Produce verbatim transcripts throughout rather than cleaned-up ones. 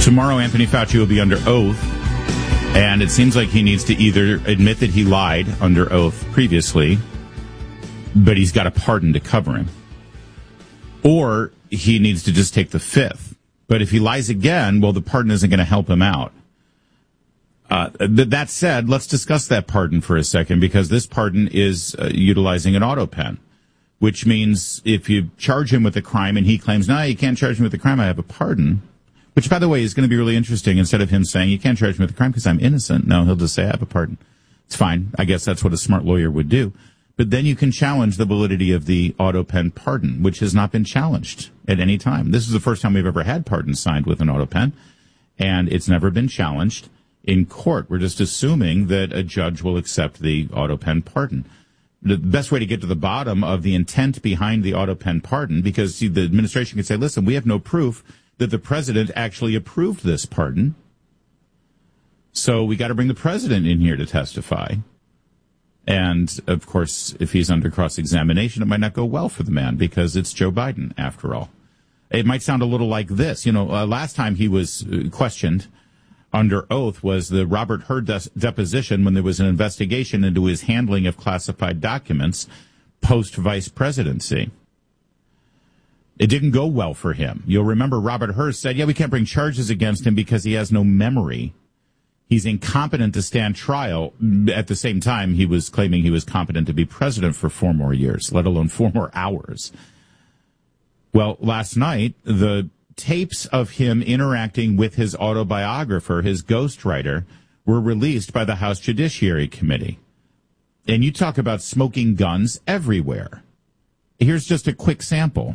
Tomorrow, Anthony Fauci will be under oath, and it seems like he needs to either admit that he lied under oath previously, but he's got a pardon to cover him, or he needs to just take the fifth. But if he lies again, well, the pardon isn't going to help him out. Uh, th- that said, let's discuss that pardon for a second, because this pardon is uh, utilizing an auto pen, which means if you charge him with a crime and he claims, no, you can't charge me with a crime, I have a pardon. Which, by the way, is going to be really interesting. Instead of him saying, you can't charge me with a crime because I'm innocent, no, he'll just say, I have a pardon. It's fine. I guess that's what a smart lawyer would do. But then you can challenge the validity of the auto pen pardon, which has not been challenged at any time. This is the first time we've ever had pardons signed with an auto pen, and it's never been challenged in court. We're just assuming that a judge will accept the auto pen pardon. The best way to get to the bottom of the intent behind the auto pen pardon, because see, the administration can say, listen, we have no proof that the president actually approved this pardon, so we got to bring the president in here to testify. And, of course, if he's under cross-examination, it might not go well for the man, because it's Joe Biden, after all. It might sound a little like this. You know, uh, last time he was uh, questioned under oath was the Robert Hur des- deposition when there was an investigation into his handling of classified documents post-vice presidency. It didn't go well for him. You'll remember Robert Hur said, yeah, we can't bring charges against him because he has no memory. He's incompetent to stand trial. At the same time, he was claiming he was competent to be president for four more years, let alone four more hours. Well, last night, the tapes of him interacting with his autobiographer, his ghostwriter, were released by the House Judiciary Committee. And you talk about smoking guns everywhere. Here's just a quick sample.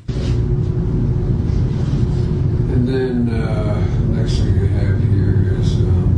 And then uh, next thing you have here is um,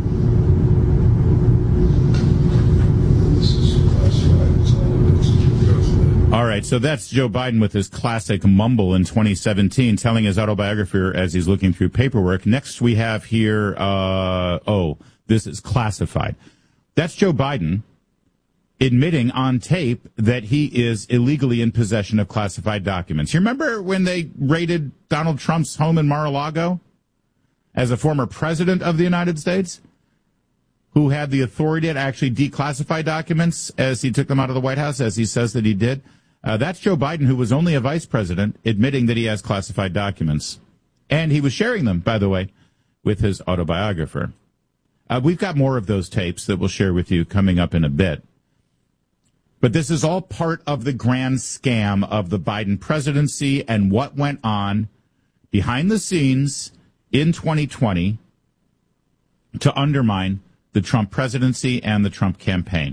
this is classified. It's all of it. All right, so that's Joe Biden with his classic mumble in twenty seventeen, telling his autobiographer as he's looking through paperwork. Next we have here, uh, oh, this is classified. That's Joe Biden admitting on tape that he is illegally in possession of classified documents. You remember when they raided Donald Trump's home in Mar-a-Lago as a former president of the United States who had the authority to actually declassify documents as he took them out of the White House, as he says that he did? Uh, that's Joe Biden, who was only a vice president, admitting that he has classified documents. And he was sharing them, by the way, with his autobiographer. Uh, we've got more of those tapes that we'll share with you coming up in a bit. But this is all part of the grand scam of the Biden presidency and what went on behind the scenes in twenty twenty to undermine the Trump presidency and the Trump campaign.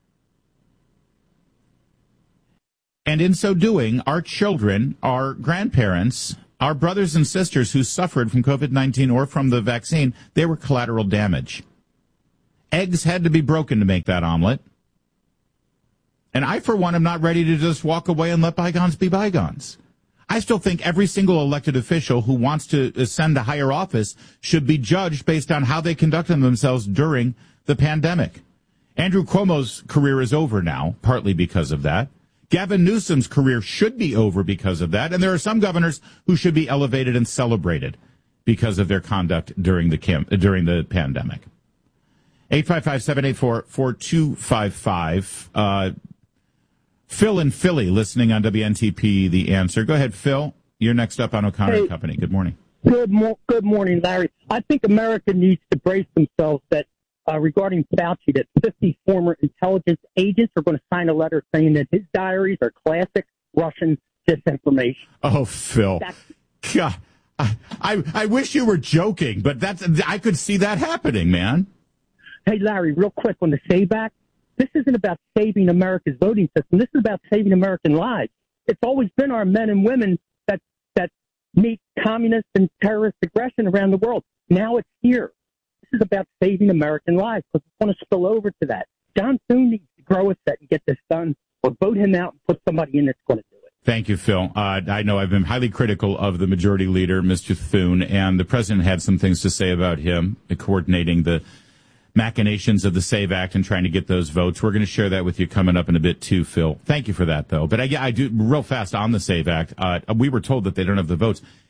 And in so doing, our children, our grandparents, our brothers and sisters who suffered from COVID nineteen or from the vaccine, they were collateral damage. Eggs had to be broken to make that omelet. And I, for one, am not ready to just walk away and let bygones be bygones. I still think every single elected official who wants to ascend to higher office should be judged based on how they conducted themselves during the pandemic. Andrew Cuomo's career is over now, partly because of that. Gavin Newsom's career should be over because of that. And there are some governors who should be elevated and celebrated because of their conduct during the camp, during the pandemic. eight five five, seven eight four, four two five five. Uh, Phil in Philly, listening on W N T P, The Answer. Go ahead, Phil. You're next up on O'Connor hey, and Company. Good morning. Good, mo- good morning, Larry. I think America needs to brace themselves that uh, regarding Fauci, that fifty former intelligence agents are going to sign a letter saying that his diaries are classic Russian disinformation. Oh, Phil. That's- God, I, I I wish you were joking, but that's I could see that happening, man. Hey, Larry, real quick on the SAVE Act. This isn't about saving America's voting system. This is about saving American lives. It's always been our men and women that that meet communist and terrorist aggression around the world. Now it's here. This is about saving American lives because it's going to spill over to that. John Thune needs to grow a set and get this done, or vote him out and put somebody in that's going to do it. Thank you, Phil. Uh, I know I've been highly critical of the majority leader, Mister Thune, and the president had some things to say about him, coordinating the machinations of the SAVE Act and trying to get those votes. We're going to share that with you coming up in a bit too, Phil. Thank you for that, though. But I, I do real fast on the SAVE Act. Uh, we were told that they don't have the votes.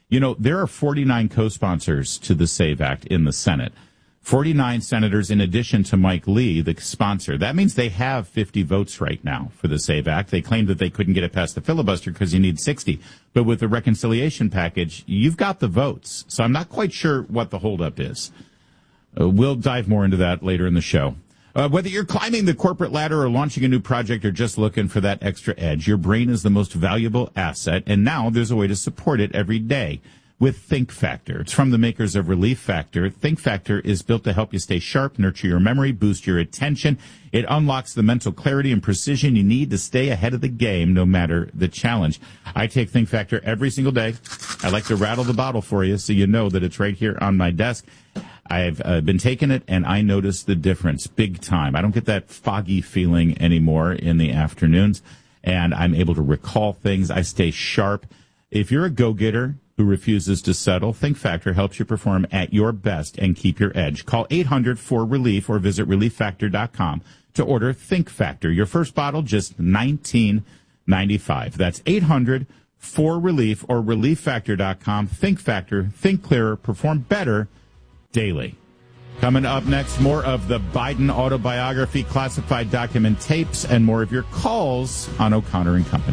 You know, there are forty-nine co-sponsors to the SAVE Act in the Senate. forty-nine senators in addition to Mike Lee, the sponsor. That means they have fifty votes right now for the SAVE Act. They claimed that they couldn't get it past the filibuster because you need sixty. But with the reconciliation package, you've got the votes. So I'm not quite sure what the holdup is. Uh, we'll dive more into that later in the show. Uh, whether you're climbing the corporate ladder or launching a new project or just looking for that extra edge, your brain is the most valuable asset, and now there's a way to support it every day with Think Factor. It's from the makers of Relief Factor. Think Factor is built to help you stay sharp, nurture your memory, boost your attention. It unlocks the mental clarity and precision you need to stay ahead of the game, no matter the challenge. I take Think Factor every single day. I like to rattle the bottle for you so you know that it's right here on my desk. I've uh, been taking it, and I notice the difference big time. I don't get that foggy feeling anymore in the afternoons, and I'm able to recall things. I stay sharp. If you're a go-getter who refuses to settle, Think Factor helps you perform at your best and keep your edge. Call eight hundred four relief or visit relief factor dot com to order Think Factor. Your first bottle, just nineteen ninety-five. That's eight hundred four relief or relief factor dot com. Think Factor. Think clearer. Perform better daily. Coming up next, more of the Biden autobiography, classified document tapes, and more of your calls on O'Connor and Company.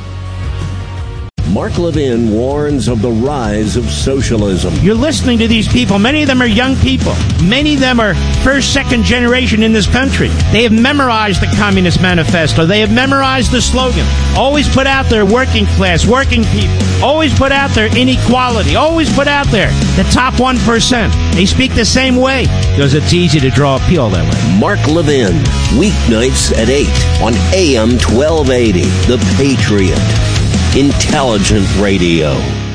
Mark Levin warns of the rise of socialism. You're listening to these people. Many of them are young people. Many of them are first, second generation in this country. They have memorized the Communist Manifesto. They have memorized the slogan. Always put out there working class, working people. Always put out there inequality. Always put out there the top one percent. They speak the same way because it's easy to draw appeal that way. Mark Levin, weeknights at eight on A M twelve eighty, The Patriot. Intelligent radio.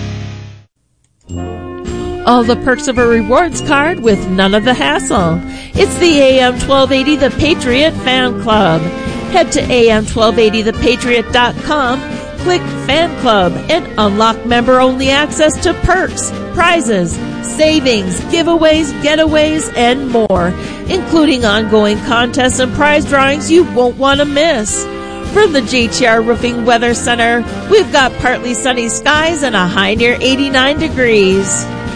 All the perks of a rewards card with none of the hassle. It's the A M twelve eighty The Patriot Fan Club. Head to A M twelve eighty the patriot dot com, click Fan Club, and unlock member-only access to perks, prizes, savings, giveaways, getaways, and more, including ongoing contests and prize drawings you won't want to miss. From the J T R Roofing Weather Center, we've got partly sunny skies and a high near eighty-nine degrees.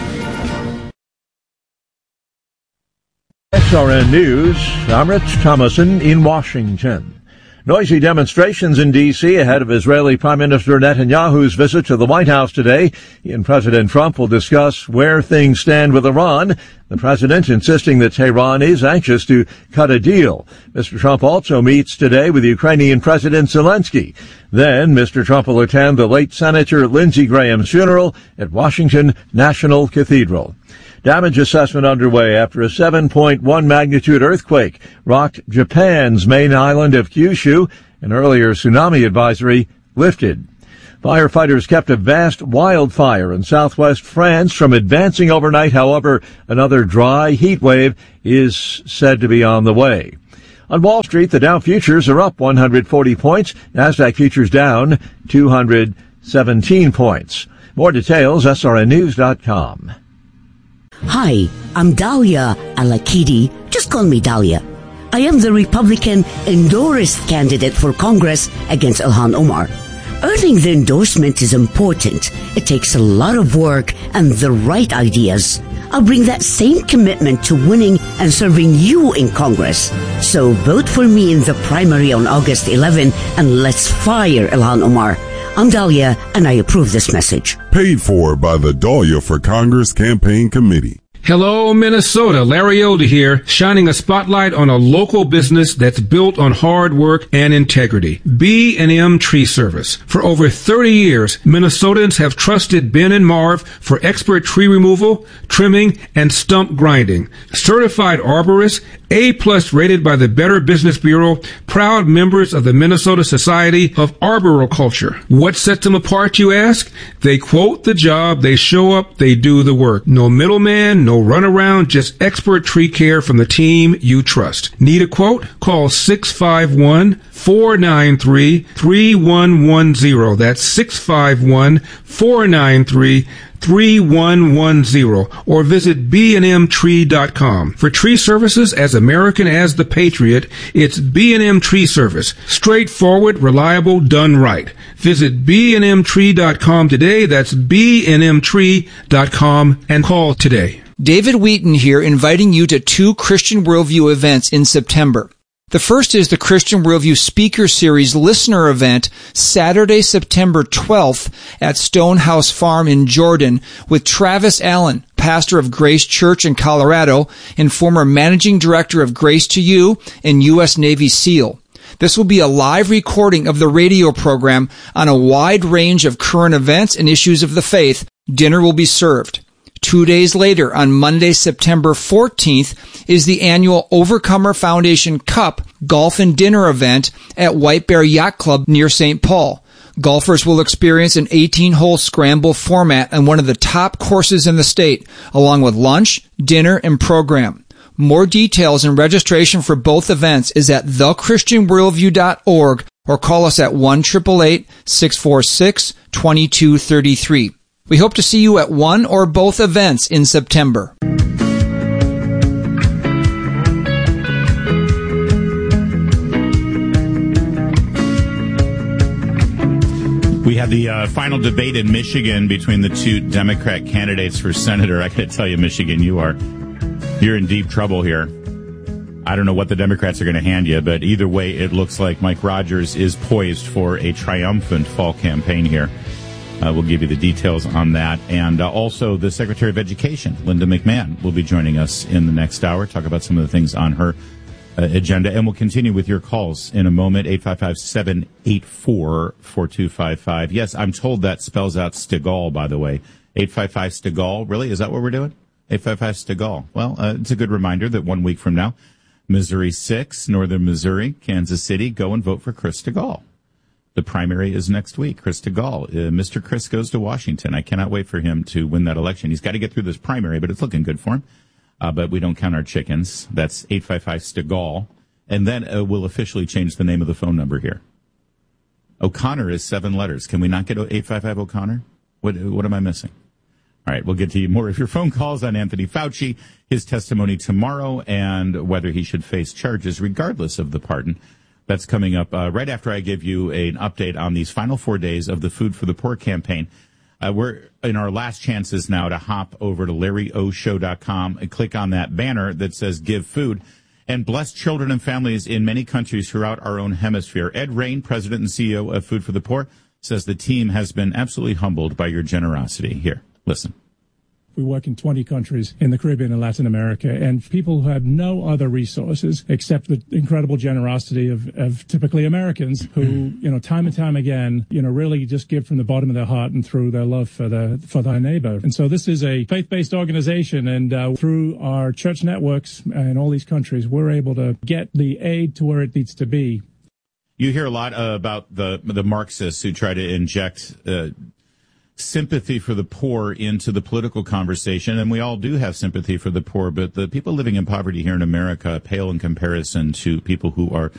S R N News, I'm Rich Thomason in Washington. Noisy demonstrations in D C ahead of Israeli Prime Minister Netanyahu's visit to the White House today. He and President Trump will discuss where things stand with Iran. The president insisting that Tehran is anxious to cut a deal. Mister Trump also meets today with Ukrainian President Zelensky. Then Mister Trump will attend the late Senator Lindsey Graham's funeral at Washington National Cathedral. Damage assessment underway after a seven point one magnitude earthquake rocked Japan's main island of Kyushu. An earlier tsunami advisory lifted. Firefighters kept a vast wildfire in southwest France from advancing overnight. However, another dry heat wave is said to be on the way. On Wall Street, the Dow futures are up one hundred forty points. Nasdaq futures down two hundred seventeen points. More details, S R N news dot com. Hi, I'm Dahlia Alakidi. Just call me Dahlia. I am the Republican endorsed candidate for Congress against Ilhan Omar. Earning the endorsement is important. It takes a lot of work and the right ideas. I'll bring that same commitment to winning and serving you in Congress. So vote for me in the primary on August eleventh and let's fire Ilhan Omar. I'm Dahlia, and I approve this message. Paid for by the Dahlia for Congress Campaign Committee. Hello, Minnesota. Larry Elder here, shining a spotlight on a local business that's built on hard work and integrity. B and M Tree Service. For over thirty years, Minnesotans have trusted Ben and Marv for expert tree removal, trimming, and stump grinding. Certified arborists, A-plus rated by the Better Business Bureau, proud members of the Minnesota Society of Arboriculture. What sets them apart, you ask? They quote the job, they show up, they do the work. No middleman, no runaround, just expert tree care from the team you trust. Need a quote? Call six five one, four nine three, three one one zero. That's six five one, four nine three, three one one zero or visit b and m tree dot com. For tree services as American as the Patriot, it's B and M Tree Service. Straightforward, reliable, done right. Visit b and m tree dot com today. That's b and m tree dot com and call today. David Wheaton here, inviting you to two Christian Worldview events in September. The first is the Christian Worldview Speaker Series Listener Event, Saturday, September twelfth at Stonehouse Farm in Jordan with Travis Allen, pastor of Grace Church in Colorado and former managing director of Grace to You and U S Navy SEAL. This will be a live recording of the radio program on a wide range of current events and issues of the faith. Dinner will be served. Two days later, on Monday, September fourteenth, is the annual Overcomer Foundation Cup Golf and Dinner event at White Bear Yacht Club near Saint Paul. Golfers will experience an eighteen-hole scramble format on one of the top courses in the state, along with lunch, dinner, and program. More details and registration for both events is at the christian worldview dot org or call us at one eight eight eight, six four six, two two three three. We hope to see you at one or both events in September. We had the uh, final debate in Michigan between the two Democrat candidates for senator. I got to tell you, Michigan, you are you're in deep trouble here. I don't know what the Democrats are going to hand you, but either way, it looks like Mike Rogers is poised for a triumphant fall campaign here. Uh, we'll give you the details on that. And uh, also the Secretary of Education, Linda McMahon, will be joining us in the next hour, talk about some of the things on her uh, agenda. And we'll continue with your calls in a moment, eight five five, seven eight four, four two five five. Yes, I'm told that spells out Stegall, by the way. eight five five Stegall. Really? Is that what we're doing? eight five five Stegall. Well, uh, it's a good reminder that one week from now, Missouri six, Northern Missouri, Kansas City, go and vote for Chris Stegall. The primary is next week. Chris Stegall. Uh, Mister Chris goes to Washington. I cannot wait for him to win that election. He's got to get through this primary, but it's looking good for him. Uh, but we don't count our chickens. That's eight five five Stegall. And then uh, we'll officially change the name of the phone number here. O'Connor is seven letters. Can we not get eight five five O'Connor? What, what am I missing? All right, we'll get to you more of your phone calls on Anthony Fauci, his testimony tomorrow, and whether he should face charges regardless of the pardon. That's coming up uh, right after I give you an update on these final four days of the Food for the Poor campaign. Uh, we're in our last chances now to hop over to larry o show dot com and click on that banner that says Give Food and bless children and families in many countries throughout our own hemisphere. Ed Rain, President and C E O of Food for the Poor, says the team has been absolutely humbled by your generosity. Here, listen. We work in twenty countries in the Caribbean and Latin America, and people who have no other resources except the incredible generosity of, of typically Americans who, you know, time and time again, you know, really just give from the bottom of their heart and through their love for the for their neighbor. And so this is a faith-based organization, and uh, through our church networks in all these countries, we're able to get the aid to where it needs to be. You hear a lot uh, about the the Marxists who try to inject uh, sympathy for the poor into the political conversation, and we all do have sympathy for the poor, but the people living in poverty here in America pale in comparison to people who are